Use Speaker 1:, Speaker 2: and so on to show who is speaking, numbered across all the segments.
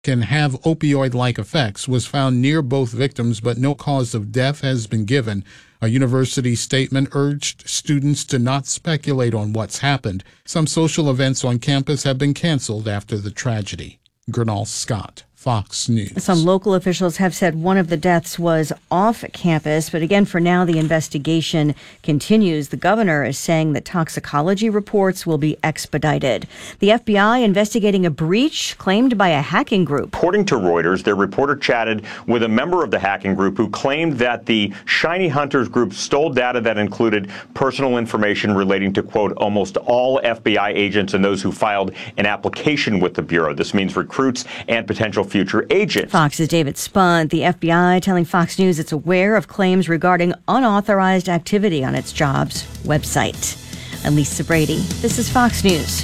Speaker 1: can have opioid-like effects was found near both victims, but no cause of death has been given. A university statement urged students to not speculate on what's happened. Some social events on campus have been canceled after the tragedy. Gernal Scott, Fox News.
Speaker 2: Some local officials have said one of the deaths was off campus, but again, for now, the investigation continues. The governor is saying that toxicology reports will be expedited. The FBI investigating a breach claimed by a hacking group.
Speaker 3: According to Reuters, their reporter chatted with a member of the hacking group who claimed that the Shiny Hunters group stole data that included personal information relating to, quote, almost all FBI agents and those who filed an application with the Bureau. This means recruits and potential future agents.
Speaker 2: Fox's David Spunt, the FBI telling Fox News it's aware of claims regarding unauthorized activity on its jobs website. I'm Lisa Brady. This is Fox News.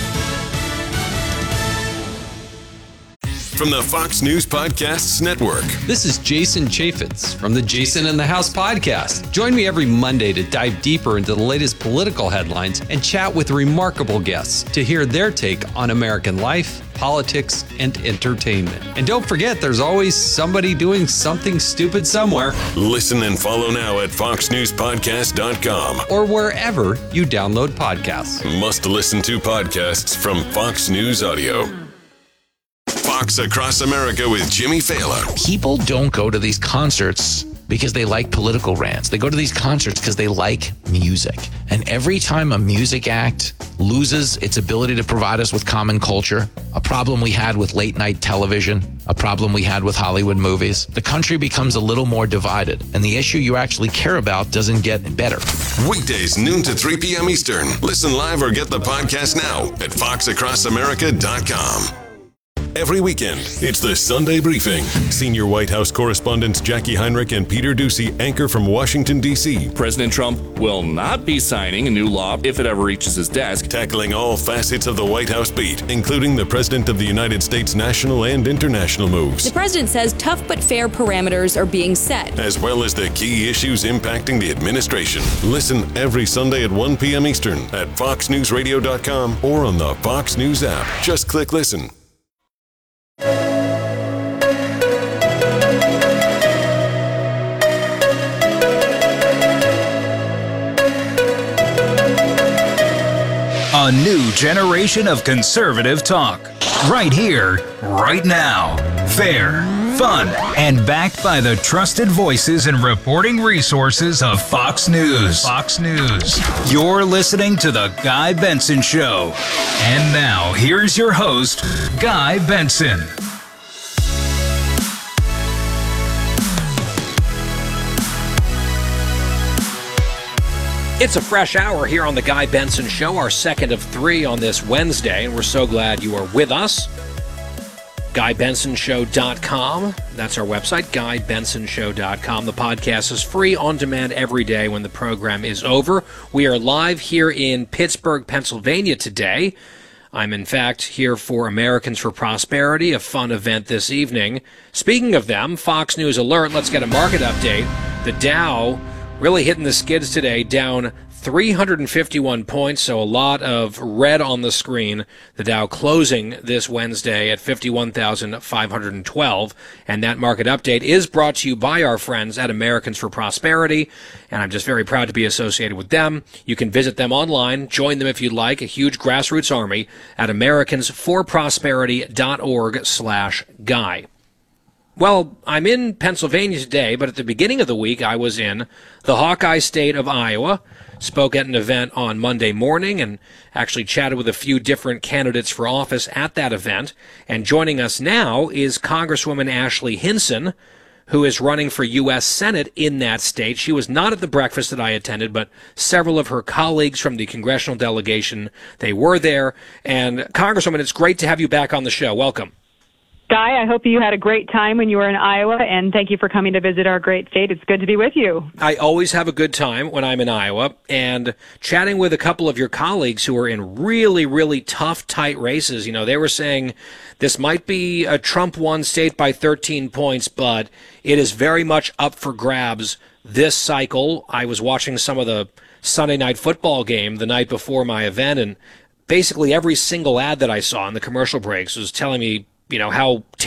Speaker 4: From the Fox News Podcasts Network.
Speaker 5: This is Jason Chaffetz from the Jason in the House podcast. Join me every Monday to dive deeper into the latest political headlines and chat with remarkable guests to hear their take on American life, politics, and entertainment. And don't forget, there's always somebody doing something stupid somewhere.
Speaker 4: Listen and follow now at foxnewspodcast.com
Speaker 5: or wherever you download podcasts.
Speaker 4: Must listen to podcasts from Fox News Audio. Fox Across America with Jimmy Fallon.
Speaker 6: People don't go to these concerts because they like political rants. They go to these concerts because they like music. And every time a music act loses its ability to provide us with common culture, a problem we had with late night television, a problem we had with Hollywood movies, the country becomes a little more divided, and the issue you actually care about doesn't get better.
Speaker 4: Weekdays, noon to 3 p.m. Eastern. Listen live or get the podcast now at foxacrossamerica.com. Every weekend, it's the Sunday Briefing. Senior White House correspondents Jackie Heinrich and Peter Doocy anchor from Washington, D.C.
Speaker 7: President Trump will not be signing a new law if it ever reaches his desk.
Speaker 4: Tackling all facets of the White House beat, including the President of the United States' national and international moves.
Speaker 8: The president says tough but fair parameters are being set,
Speaker 4: as well as the key issues impacting the administration. Listen every Sunday at 1 p.m. Eastern at foxnewsradio.com or on the Fox News app. Just click listen.
Speaker 9: A new generation of conservative talk. Right here, right now. Fair, fun, and backed by the trusted voices and reporting resources of Fox News. Fox News. You're listening to The Guy Benson Show. And now, here's your host, Guy Benson.
Speaker 10: It's a fresh hour here on The Guy Benson Show, our second of 3 on this Wednesday, and we're so glad you are with us. GuyBensonShow.com. That's our website, GuyBensonShow.com. The podcast is free on demand every day when the program is over. We are live here in Pittsburgh, Pennsylvania today. I'm, in fact, here for Americans for Prosperity, a fun event this evening. Speaking of them, Fox News Alert, let's get a market update. The Dow really hitting the skids today, down 351 points, so a lot of red on the screen. The Dow closing this Wednesday at 51,512, and that market update is brought to you by our friends at Americans for Prosperity, and I'm just very proud to be associated with them. You can visit them online, join them if you'd like, a huge grassroots army at americansforprosperity.org/guy. Well, I'm in Pennsylvania today, but at the beginning of the week, I was in the Hawkeye state of Iowa, spoke at an event on Monday morning, and actually chatted with a few different candidates for office at that event. And joining us now is Congresswoman Ashley Hinson, who is running for U.S. Senate in that state. She was not at the breakfast that I attended, but several of her colleagues from the congressional delegation, they were there. And Congresswoman, it's great to have you back on the show. Welcome.
Speaker 11: Guy, I hope you had a great time when you were in Iowa, and thank you for coming to visit our great state. It's good to be with you.
Speaker 10: I always have a good time when I'm in Iowa, and chatting with a couple of your colleagues who are in really, really tough, tight races. You know, they were saying this might be a Trump-won state by 13 points, but it is very much up for grabs this cycle. I was watching some of the Sunday Night Football game the night before my event, and basically every single ad that I saw in the commercial breaks was telling me how